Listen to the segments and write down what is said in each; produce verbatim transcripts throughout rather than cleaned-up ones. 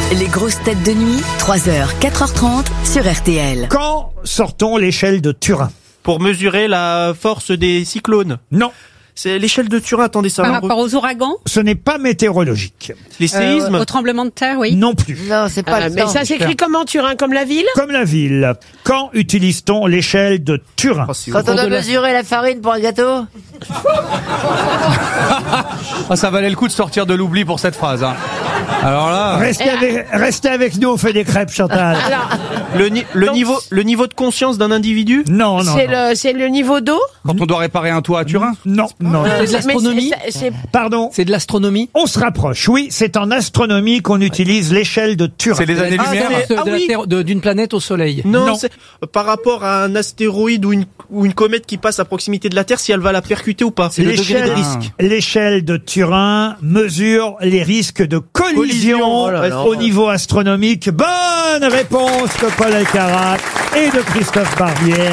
Les grosses têtes de nuit, trois heures, quatre heures trente sur R T L. Quand sort-on l'échelle de Turin? Pour mesurer la force des cyclones. Non. C'est l'échelle de Turin, attendez ça. Par me- rapport aux ouragans, Ce n'est pas météorologique. Les séismes. au tremblement de terre, oui. Non plus. Non, c'est pas Ah, le mais temps. ça s'écrit comment, Turin, comme la ville? Comme la ville. Quand utilise-t-on l'échelle de Turin? Oh, c'est Quand on ouf. doit mesurer la farine pour un gâteau. Ah, ça valait le coup de sortir de l'oubli pour cette phrase. Hein. Alors là, Restez avec, restez avec nous, on fait des crêpes, Chantal. Alors, le, ni- le Donc, niveau, le niveau de conscience d'un individu. Non, non, c'est non. le, c'est le niveau d'eau? quand on doit réparer un toit à Turin, Non, non. Euh, C'est de l'astronomie mais c'est- c'est- Pardon. C'est de l'astronomie. On se rapproche. Oui, c'est en astronomie qu'on utilise l'échelle de Turin. c'est les années-lumière. c'est- De ah la oui. Terre- de- d'une planète au Soleil. Non, Non. c'est euh, par rapport à un astéroïde ou une, ou une comète qui passe à proximité de la Terre, si elle va la percuter ou pas. C'est le degré de L'échelle, risque. l'échelle de Turin mesure les risques de collision, Collision, oh là là. au niveau astronomique. Bonne réponse de Paul Alcarat et de Christophe Barbier.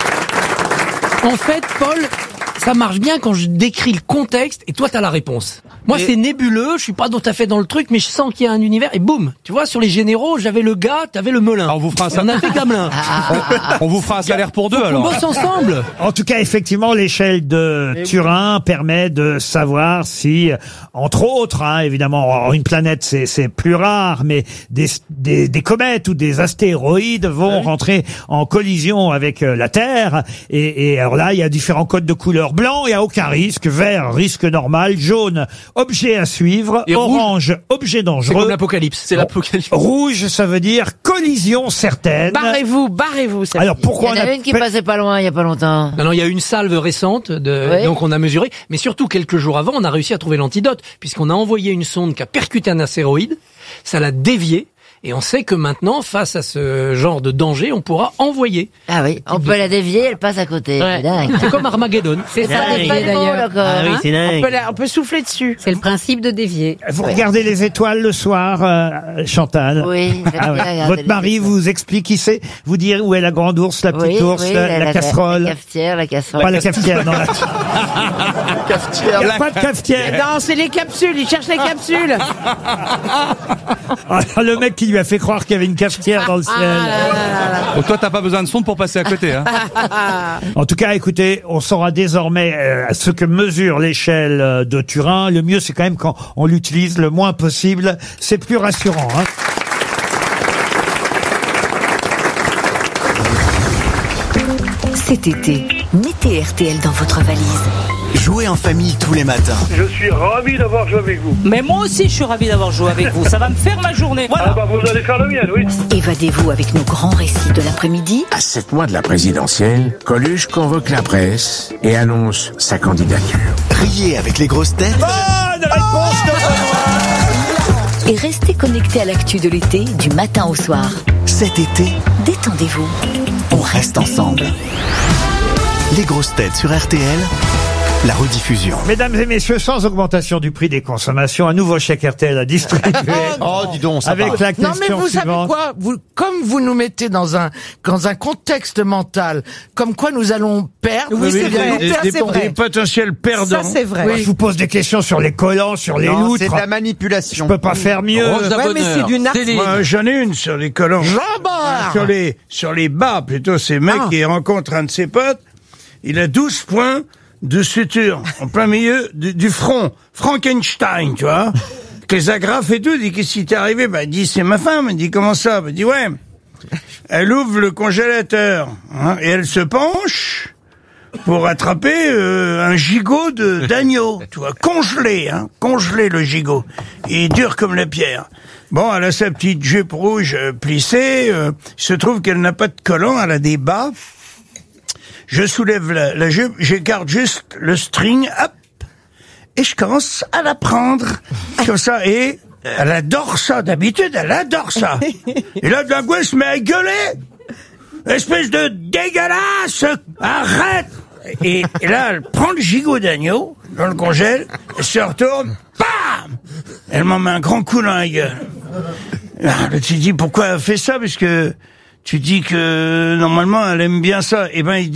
En fait, Paul, ça marche bien quand je décris le contexte et toi t'as la réponse. Moi Et- c'est nébuleux, je suis pas tout à fait dans le truc, mais je sens qu'il y a un univers et boum. Tu vois, sur les généraux, j'avais le gars, t'avais le melun. Alors, on vous fera un On a fait Gamelin. On vous fera un salaire pour deux On alors. bosse ensemble. En tout cas, effectivement, l'échelle de Turin permet de savoir si, entre autres, hein, évidemment, alors, une planète c'est c'est plus rare, mais des, des des comètes ou des astéroïdes vont rentrer en collision avec euh, la Terre. Et, et alors là, il y a différents codes de couleur. Blanc, il y a aucun risque. Vert, risque normal. Jaune, objet à suivre. Et rouge Orange, objet C'est comme dangereux. l'apocalypse. C'est l'apocalypse. Rouge, ça veut dire collision certaine. Barrez-vous, barrez-vous. ça Alors veut dire. pourquoi Il y en on a une qui appelle- passait pas loin il y a pas longtemps. Non, non, il y a eu une salve récente, de, Oui. donc on a mesuré, mais surtout quelques jours avant, on a réussi à trouver l'antidote, puisqu'on a envoyé une sonde qui a percuté un astéroïde, ça l'a dévié, et on sait que maintenant, face à ce genre de danger, on pourra envoyer. Ah oui, on peut la dévier, elle passe à côté. Ouais. C'est dingue. C'est comme Armageddon. C'est ça, Ça dévier, n'est pas le mot, d'ailleurs. d'accord. Ah oui, Hein c'est On dingue. peut, la- on peut souffler dessus. C'est le principe de dévier. Vous regardez les étoiles le soir, euh, Chantal? Oui, j'aime Ah bien ouais. regarder Votre les mari étoiles. vous explique qui c'est, vous dire où est la grande ours, la petite Oui, ours, oui, la, la casserole. La cafetière, la casserole. Pas la cafetière, non. La... Cafetière. Il n'y a pas de cafetière. Non, c'est les capsules, il cherche les capsules. Ah, le mec qui lui a fait croire qu'il y avait une cafetière dans le ciel. Oh, toi, t'as pas besoin de sonde pour passer à côté. Hein. En tout cas, écoutez, on saura désormais euh, ce que mesure l'échelle euh, de Turin. Le mieux, c'est quand même quand on l'utilise le moins possible. C'est plus rassurant. Hein. Cet été, mettez R T L dans votre valise. Jouez en famille tous les matins. Je suis ravi d'avoir joué avec vous. Mais moi aussi, je suis ravi d'avoir joué avec vous. Ça va me faire ma journée. Voilà. Ah bah vous allez faire le mien, oui. Évadez-vous avec nos grands récits de l'après-midi. À sept mois de la présidentielle, Coluche convoque la presse et annonce sa candidature. Riez avec les grosses têtes. Bonne réponse de Benoît. Et restez connectés à l'actu de l'été du matin au soir. Cet été, Détendez-vous. on reste ensemble. Les grosses têtes sur R T L, la rediffusion. Mesdames et messieurs, sans augmentation du prix des consommations, un nouveau chèque R T L à distribuer. Oh, dis donc, ça Avec la question Non mais vous savez suivante. quoi, vous, comme vous nous mettez dans un dans un contexte mental, comme quoi nous allons perdre. Oui, c'est vrai. Des, Ça, des- c'est vrai. des potentiels perdants. Ça, c'est vrai. Moi, je vous pose des questions sur les collants, sur les loutres. c'est de la manipulation. Je peux pas faire mieux. Ouais, mais c'est du narc. Moi, j'en ai une sur les collants. Jean-Bart. Sur les sur les bas plutôt, c'est mec Ah. qui rencontre un de ses potes. Il a douze points de suture en plein milieu du, du front. Frankenstein, tu vois. Avec les agrafes et tout. Il dit, qu'est-ce qui t'est arrivé? Bah, il dit, c'est ma femme. Il dit, comment ça? Bah, il dit, ouais. Elle ouvre le congélateur, hein, et elle se penche pour attraper euh, un gigot de d'agneau, tu vois, congelé, hein, congelé le gigot. Il est dur comme la pierre. Bon, elle a sa petite jupe rouge euh, plissée. Euh, il se trouve qu'elle n'a pas de collant, elle a des bas. Je soulève la, la jupe, j'écarte juste le string, hop, et je commence à la prendre comme ça. Et elle adore ça, d'habitude, elle adore ça. Et là, d'un coup, elle se met à gueuler. Espèce de dégueulasse, arrête. Et, et là, elle prend le gigot d'agneau dans le congèle, elle se retourne, bam. Elle m'en met un grand coup dans la gueule. Là, tu dis pourquoi elle fait ça, parce que tu dis que normalement elle aime bien ça. Et ben il